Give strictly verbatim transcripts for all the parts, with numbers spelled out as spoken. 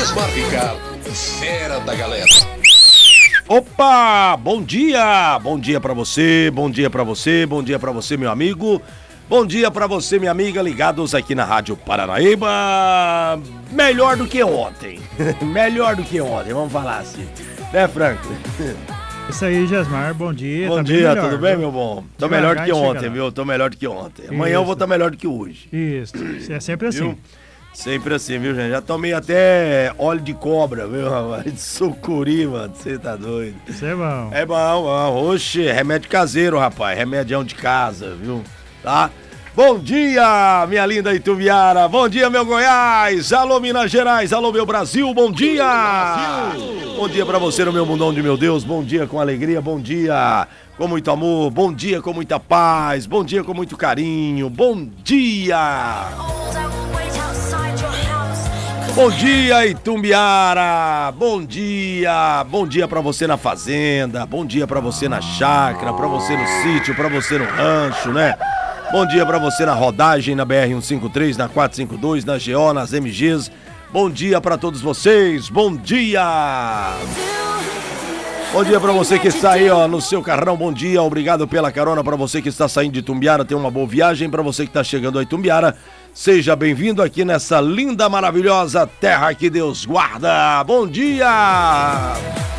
Jasmar Ricardo, fera da galera. Opa, bom dia, bom dia pra você, bom dia pra você, bom dia pra você, meu amigo. Bom dia pra você, minha amiga, ligados aqui na Rádio Paranaíba. Melhor do que ontem, melhor do que ontem, vamos falar assim, né, Franco? Isso aí, Jasmar, bom dia. Bom tá dia, melhor, tudo bem, viu? meu bom? Tô Devagar melhor do que ontem, chega lá. viu? Tô melhor do que ontem. Amanhã eu Isso. vou estar melhor do que hoje. Isso, é sempre assim. Viu? Sempre assim, viu, gente? Já tomei até óleo de cobra, viu, rapaz? De sucuri, mano. Você tá doido. Isso é bom. É bom, bom. Oxe, remédio caseiro, rapaz. Remedião de casa, viu? Tá? Bom dia, minha linda Itumbiara. Bom dia, meu Goiás. Alô, Minas Gerais. Alô, meu Brasil. Bom dia. Bom dia pra você no meu mundão de meu Deus. Bom dia com alegria. Bom dia com muito amor. Bom dia com muita paz. Bom dia com muito carinho. Bom dia. Bom dia, Itumbiara! Bom dia! Bom dia pra você na fazenda, bom dia pra você na chácara, pra você no sítio, pra você no rancho, né? Bom dia pra você na rodagem, na B R cento e cinquenta e três, na quatrocentos e cinquenta e dois, na G O, nas M Gs. Bom dia pra todos vocês, bom dia! Bom dia pra você que está aí, ó, no seu carrão, bom dia, obrigado pela carona pra você que está saindo de Itumbiara, tenha uma boa viagem, pra você que está chegando a Itumbiara, seja bem-vindo aqui nessa linda, maravilhosa terra que Deus guarda, bom dia!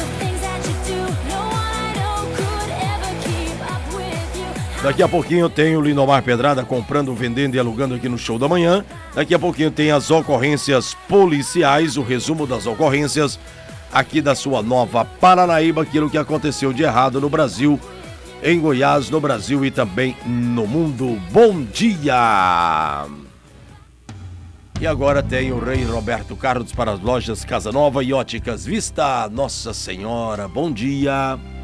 Daqui a pouquinho tem o Lindomar Pedrada comprando, vendendo e alugando aqui no Show da Manhã, daqui a pouquinho tem as ocorrências policiais, o resumo das ocorrências, aqui da sua nova Paranaíba, aquilo que aconteceu de errado no Brasil, em Goiás, no Brasil e também no mundo. Bom dia! E agora tem o Rei Roberto Carlos para as lojas Casa Nova e Óticas Vista. Nossa Senhora, bom dia!